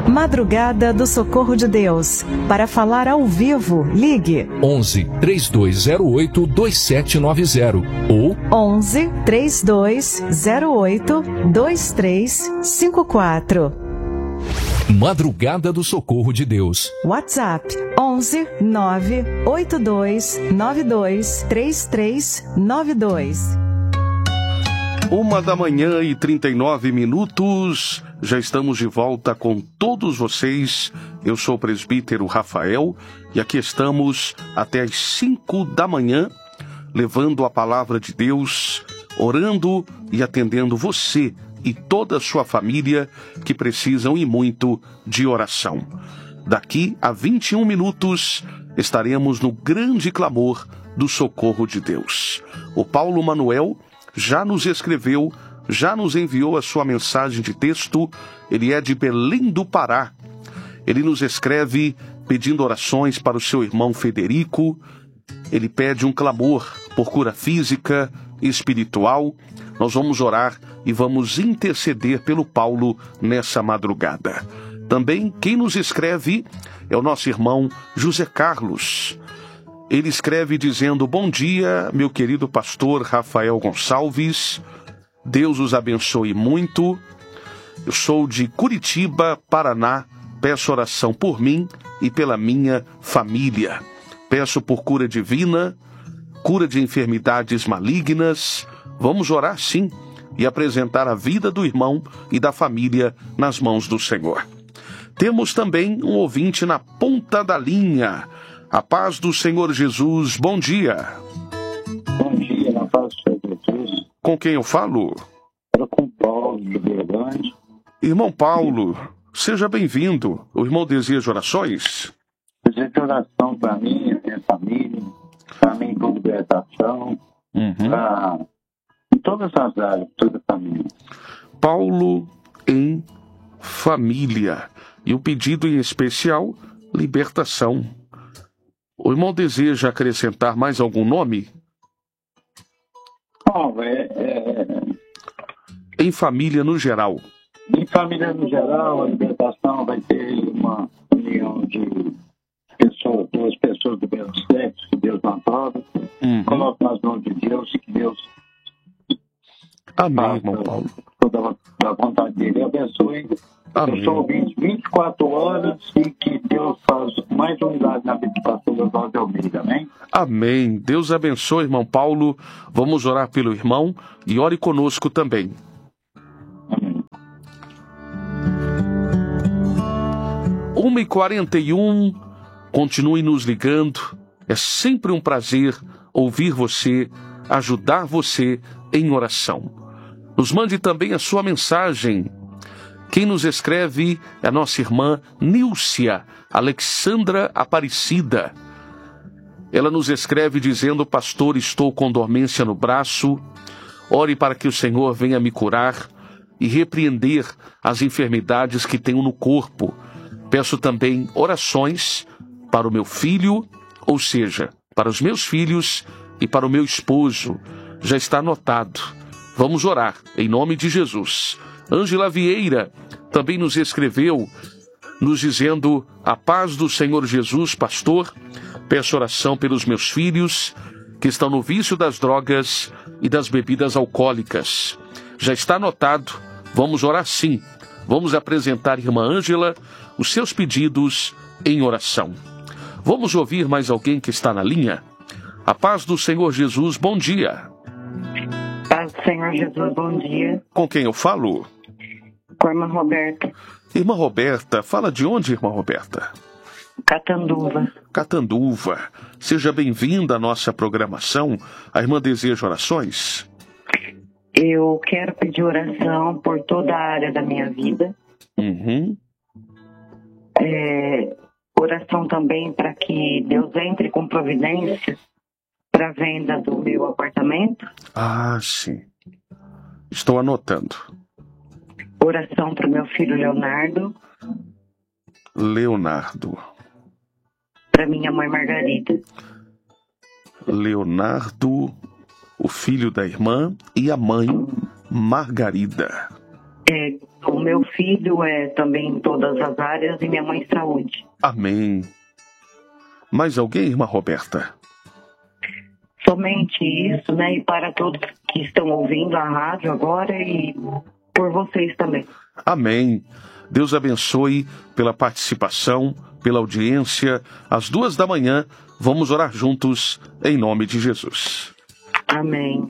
Madrugada do Socorro de Deus. Para falar ao vivo, ligue 11 3208 2790 ou 11 3208 2354. Madrugada do Socorro de Deus. WhatsApp 11 982 92 3392. 1h39. Já estamos de volta com todos vocês. Eu sou o presbítero Rafael e aqui estamos até as 5 da manhã, levando a palavra de Deus, orando e atendendo você e toda a sua família que precisam e muito de oração. Daqui a 21 minutos estaremos no grande clamor do socorro de Deus. O Paulo Manuel já nos escreveu, já nos enviou a sua mensagem de texto. Ele é de Belém do Pará. Ele nos escreve pedindo orações para o seu irmão Federico. Ele pede um clamor por cura física e espiritual. Nós vamos orar e vamos interceder pelo Paulo nessa madrugada. Também quem nos escreve é o nosso irmão José Carlos. Ele escreve dizendo: bom dia, meu querido pastor Rafael Gonçalves. Deus os abençoe muito. Eu sou de Curitiba, Paraná. Peço oração por mim e pela minha família. Peço por cura divina, cura de enfermidades malignas. Vamos orar sim e apresentar a vida do irmão e da família nas mãos do Senhor. Temos também um ouvinte na ponta da linha. A paz do Senhor Jesus, bom dia. Bom dia, na paz do Senhor Jesus. Com quem eu falo? Era com Paulo, de Berlândia. Irmão Paulo, seja bem-vindo. O irmão deseja orações? Desejo oração para mim, a minha família, para mim por libertação, para em todas as áreas, toda a família. Paulo em família. E o pedido em especial, libertação. O irmão deseja acrescentar mais algum nome? Em família no geral. Em família no geral, a libertação vai ter uma união de pessoas, duas pessoas do mesmo sexo, que Deus não aprova. Coloco nas mãos de Deus e que Deus amém, irmão Paulo. Toda a vontade dele abençoe. Amém. Eu sou ouvinte 24 horas e que Deus faz mais um milagre na vida do pastor Oswaldo Almeida, amém? Amém. Deus abençoe, irmão Paulo. Vamos orar pelo irmão e ore conosco também. Amém. 1h41, continue nos ligando. É sempre um prazer ouvir você, ajudar você em oração. Nos mande também a sua mensagem. Quem nos escreve é a nossa irmã Nílcia Alexandra Aparecida. Ela nos escreve dizendo: pastor, estou com dormência no braço. Ore para que o Senhor venha me curar e repreender as enfermidades que tenho no corpo. Peço também orações para o meu filho, ou seja, para os meus filhos e para o meu esposo. Já está anotado. Vamos orar, em nome de Jesus. Ângela Vieira também nos escreveu, nos dizendo: a paz do Senhor Jesus, pastor. Peço oração pelos meus filhos, que estão no vício das drogas e das bebidas alcoólicas. Já está anotado. Vamos orar sim. Vamos apresentar, irmã Ângela, os seus pedidos em oração. Vamos ouvir mais alguém que está na linha? A paz do Senhor Jesus, bom dia. Paz do Senhor Jesus, bom dia. Com quem eu falo? Com a irmã Roberta. Irmã Roberta, fala de onde, irmã Roberta? Catanduva. Catanduva. Seja bem-vinda à nossa programação. A irmã deseja orações? Eu quero pedir oração por toda a área da minha vida. Oração também para que Deus entre com providências para a venda do meu apartamento. Ah, sim. Estou anotando. Oração para o meu filho Leonardo. Leonardo. Para minha mãe Margarida. Leonardo, o filho da irmã, e a mãe Margarida. O meu filho é também em todas as áreas e minha mãe saúde. Amém. Mais alguém, irmã Roberta? Somente isso, né? E para todos que estão ouvindo a rádio agora e por vocês também. Amém. Deus abençoe pela participação, pela audiência. Às 2h, vamos orar juntos em nome de Jesus. Amém.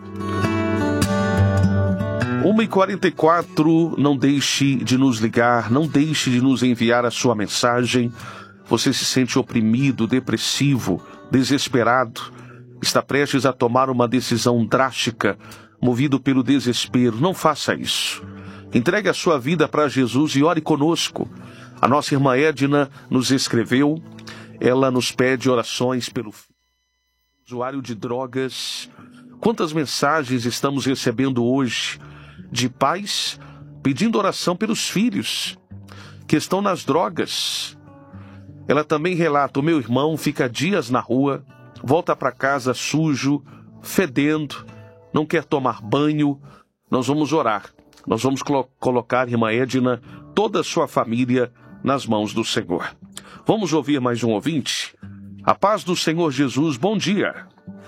1h44, não deixe de nos ligar, não deixe de nos enviar a sua mensagem. Você se sente oprimido, depressivo, desesperado, está prestes a tomar uma decisão drástica, movido pelo desespero. Não faça isso. Entregue a sua vida para Jesus e ore conosco. A nossa irmã Edna nos escreveu, ela nos pede orações pelo usuário de drogas. Quantas mensagens estamos recebendo hoje de pais pedindo oração pelos filhos que estão nas drogas. Ela também relata: o meu irmão fica dias na rua, volta para casa sujo, fedendo, não quer tomar banho. Nós vamos orar. Nós vamos colocar, irmã Edna, toda a sua família nas mãos do Senhor. Vamos ouvir mais um ouvinte? A paz do Senhor Jesus, bom dia.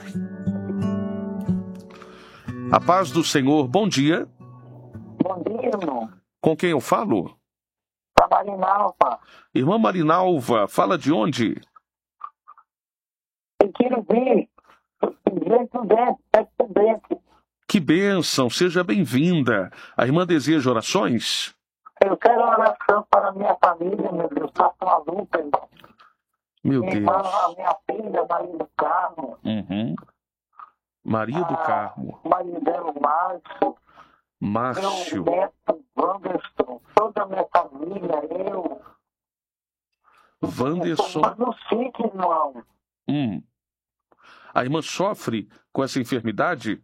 A paz do Senhor, bom dia. Bom dia, irmão. Com quem eu falo? Da Marinalva. Irmã Marinalva, fala de onde? Eu quero ver. Dentro. Que bênção, seja bem-vinda. A irmã deseja orações? Eu quero oração para a minha família, meu Deus. Faça uma luta, irmão. Meu Minha Deus. irmã, a minha filha, Maria do Carmo. Maria do Carmo. Maria dela, Márcio. Márcio. Meu neto, Wanderson. Toda a minha família, eu. Wanderson. Mas não fique, irmão. A irmã sofre com essa enfermidade?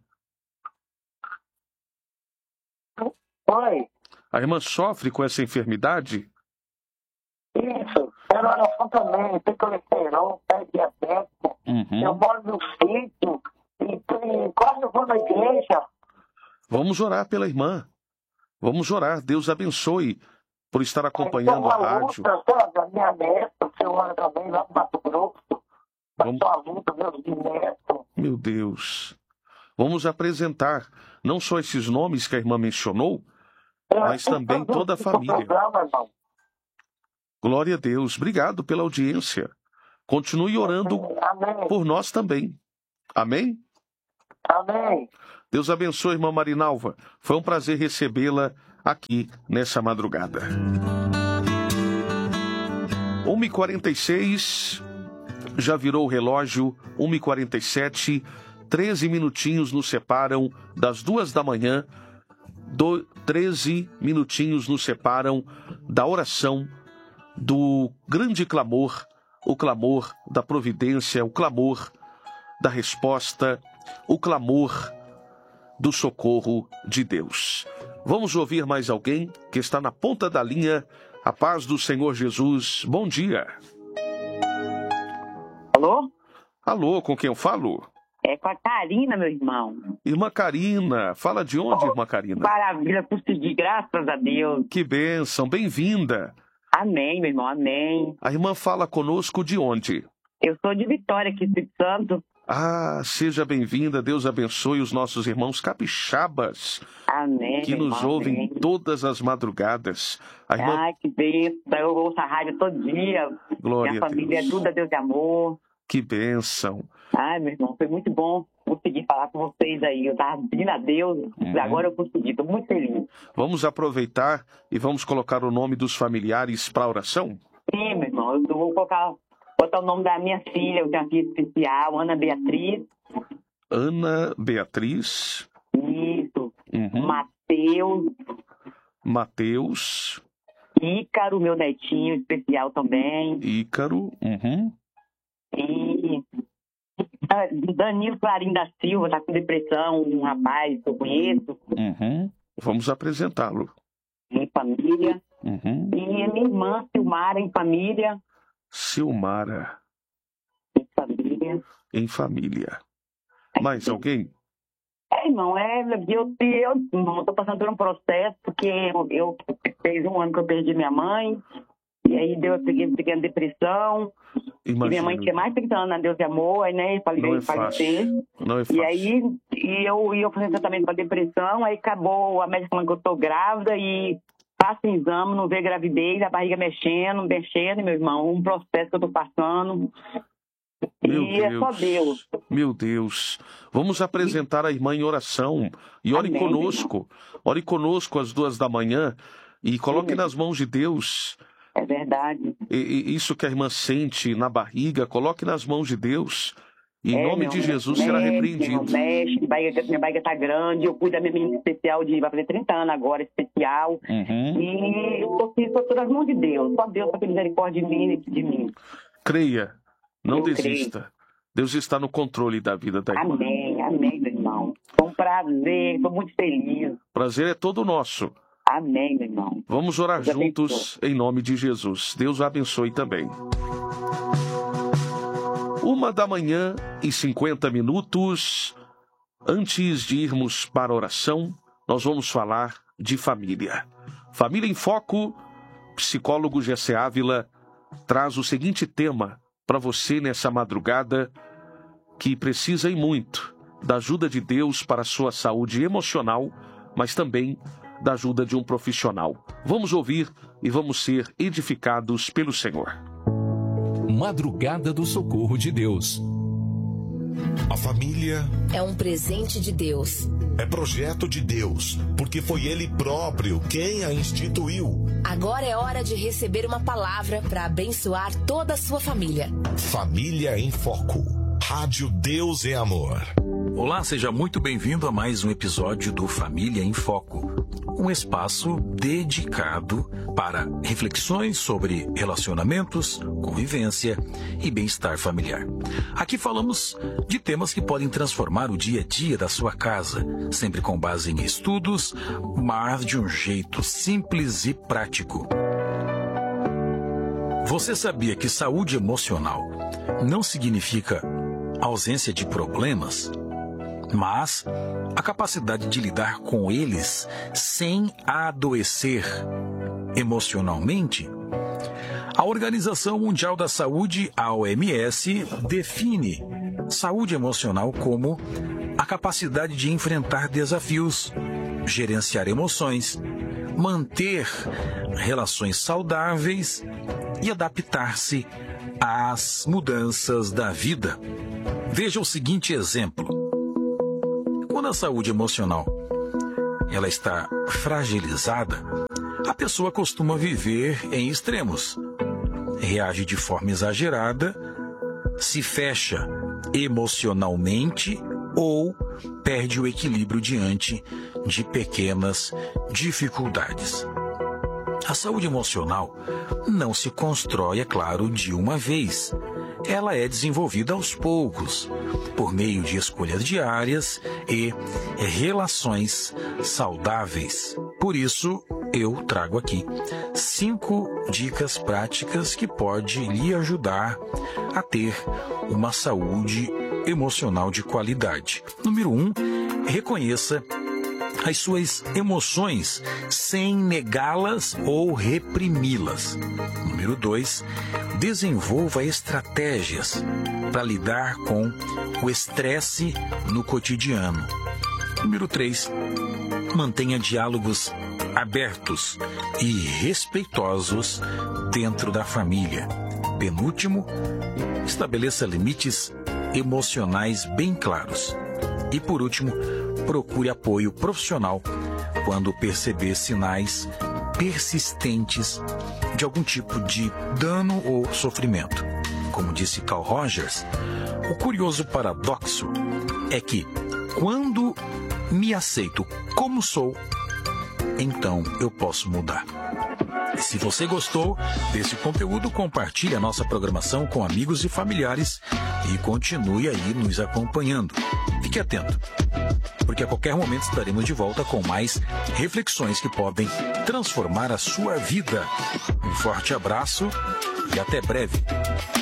Oi. A irmã sofre com essa enfermidade? Isso. Quero oração também. Tem colesterol, pé diabético. Eu moro no sítio. E quase eu vou na igreja. Vamos orar pela irmã. Vamos orar. Deus abençoe por estar acompanhando a rádio. Da minha neta, o senhor também lá no Mato Grosso. Luta, meus netos. Meu Deus. Vamos apresentar não só esses nomes que a irmã mencionou, mas também toda a família. Glória a Deus. Obrigado pela audiência. Continue orando por nós também. Amém? Amém. Deus abençoe, irmã Marinalva. Foi um prazer recebê-la aqui nessa madrugada. 1h46, já virou o relógio, 1h47, 13 minutinhos nos separam das 2h, 13 minutinhos nos separam da oração, do grande clamor, o clamor da providência, o clamor da resposta, o clamor do socorro de Deus. Vamos ouvir mais alguém que está na ponta da linha. A paz do Senhor Jesus. Bom dia. Alô? Alô, com quem eu falo? É com a Karina, meu irmão. Irmã Karina. Fala de onde, irmã Karina? Maravilha, consegui, graças a Deus. Que bênção, bem-vinda. Amém, meu irmão, amém. A irmã fala conosco de onde? Eu sou de Vitória, aqui, Espírito Santo. Ah, seja bem-vinda. Deus abençoe os nossos irmãos capixabas. Amém. Que nos ouvem todas as madrugadas. A irmã... Ai, que bênção. Eu ouço a rádio todo dia. Glória Minha a família Deus. é tudo a Deus de amor. Que bênção. Ai, meu irmão, foi muito bom conseguir falar com vocês aí. Eu tava pedindo a Deus, agora eu consegui. Tô muito feliz. Vamos aproveitar e vamos colocar o nome dos familiares para a oração? Sim, meu irmão. Eu vou botar o nome da minha filha. Eu tenho uma filha especial, Ana Beatriz. Ana Beatriz. Isso. Mateus. Mateus. Ícaro, meu netinho especial também. Ícaro. E Danilo Clarim da Silva, tá com depressão, um rapaz que eu conheço. Vamos apresentá-lo. Em família. E minha irmã, Silmara, em família. Silmara. Em família. Em família. Mais alguém? Irmão, eu estou passando por um processo, porque eu fez 1 ano que eu perdi minha mãe, e aí eu peguei depressão. Imagino. E minha mãe tinha mais de 30 anos na Deus e Amor, aí, né, Não é fácil. Não é fácil. E aí, eu fiz tratamento para depressão, aí acabou, a médica falando que eu tô grávida, e passa o exame, não vê gravidez, a barriga mexendo, meu irmão, um processo que eu tô passando. Meu e Deus. É só Deus. Meu Deus. Vamos apresentar a irmã em oração. E ore conosco. Ore conosco às 2 da manhã e coloque nas mãos de Deus. É verdade. E isso que a irmã sente na barriga, coloque nas mãos de Deus. E em nome de Jesus será repreendido. Minha barriga tá grande, eu cuido da minha menina especial, vai fazer 30 anos agora, especial. E eu tô todas nas mãos de Deus. Só Deus tem misericórdia de mim. Creia, não Eu desista. creio. Deus está no controle da vida da irmã. Amém, meu irmão. Foi um prazer, estou muito feliz. Prazer é todo nosso. Amém, meu irmão. Vamos orar Deus juntos em nome de Jesus. Deus o abençoe também. 1h50. Antes de irmos para a oração, nós vamos falar de família. Família em Foco, psicólogo Gessé Ávila traz o seguinte tema para você nessa madrugada, que precisa e muito da ajuda de Deus para a sua saúde emocional, mas também da ajuda de um profissional. Vamos ouvir e vamos ser edificados pelo Senhor. Madrugada do Socorro de Deus. A família é um presente de Deus. É projeto de Deus, porque foi Ele próprio quem a instituiu. Agora é hora de receber uma palavra para abençoar toda a sua família. Família em Foco. Rádio Deus é Amor. Olá, seja muito bem-vindo a mais um episódio do Família em Foco. Um espaço dedicado para reflexões sobre relacionamentos, convivência e bem-estar familiar. Aqui falamos de temas que podem transformar o dia a dia da sua casa, sempre com base em estudos, mas de um jeito simples e prático. Você sabia que saúde emocional não significa ausência de problemas, mas a capacidade de lidar com eles sem adoecer emocionalmente? A Organização Mundial da Saúde, a OMS, define saúde emocional como a capacidade de enfrentar desafios, gerenciar emoções, manter relações saudáveis e adaptar-se às mudanças da vida. Veja o seguinte exemplo. Quando a saúde emocional ela está fragilizada, a pessoa costuma viver em extremos. Reage de forma exagerada, se fecha emocionalmente ou perde o equilíbrio diante de pequenas dificuldades. A saúde emocional não se constrói, é claro, de uma vez. Ela é desenvolvida aos poucos, por meio de escolhas diárias e relações saudáveis. Por isso, eu trago aqui 5 dicas práticas que podem lhe ajudar a ter uma saúde emocional de qualidade. Número 1, reconheça as suas emoções sem negá-las ou reprimi-las. Número 2, desenvolva estratégias para lidar com o estresse no cotidiano. Número 3, mantenha diálogos abertos e respeitosos dentro da família. Penúltimo, estabeleça limites emocionais bem claros. E por último, procure apoio profissional quando perceber sinais persistentes de algum tipo de dano ou sofrimento. Como disse Carl Rogers, o curioso paradoxo é que quando me aceito como sou, então eu posso mudar. E se você gostou desse conteúdo, compartilhe a nossa programação com amigos e familiares e continue aí nos acompanhando. Fique atento, porque a qualquer momento estaremos de volta com mais reflexões que podem transformar a sua vida. Um forte abraço e até breve.